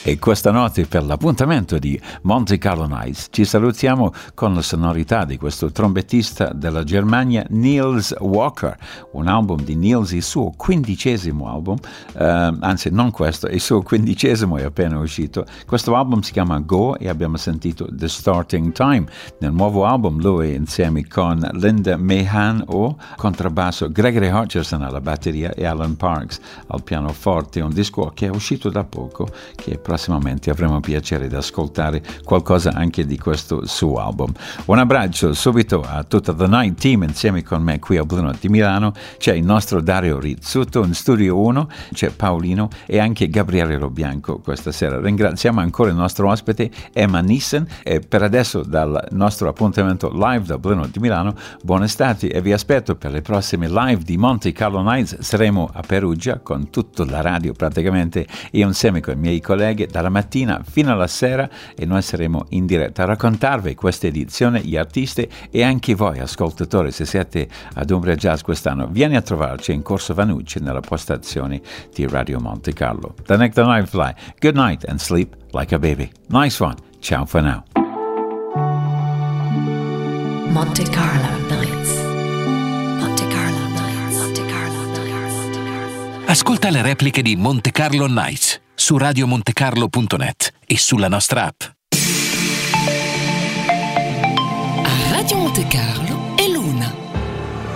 E questa notte per l'appuntamento di Monte Carlo Nights ci salutiamo con la sonorità di questo trombettista della Germania, Niels Walker, un album di Niels, il suo 15° album, anzi non questo, il suo 15° è appena uscito. Questo album si chiama Go e abbiamo sentito The Starting Time. Nel nuovo album lui insieme con Linda Mahan contrabbasso, Gregory Hutcherson alla batteria e Alan Parks al pianoforte, un disco che è uscito da poco, che prossimamente avremo piacere di ascoltare qualcosa anche di questo suo album. Un abbraccio subito a tutta The Night Team insieme con me qui a Blue Note di Milano. C'è il nostro Dario Rizzuto in Studio 1, c'è Paolino e anche Gabriele Lobianco questa sera. Ringraziamo ancora il nostro ospite Emma Nissen e per adesso dal nostro appuntamento live da Blue Note di Milano, buona estate e vi aspetto per le prossime live di Monte Carlo Nights. Saremo a Perugia con tutta la radio praticamente, io insieme con i miei colleghi dalla mattina fino alla sera, e noi saremo in diretta a raccontarvi questa edizione, gli artisti e anche voi ascoltatori. Se siete ad Umbria Jazz quest'anno, vieni a trovarci in Corso Vanucci nella postazione di Radio Monte Carlo. The Next Night Fly. Good night and sleep like a baby. Nice one. Ciao for now. Monte Carlo Nights. Monte Carlo Nights. Monte Carlo Nights. Ascolta le repliche di Monte Carlo Nights su radiomontecarlo.net e sulla nostra app. A Radio Monte Carlo è l'una.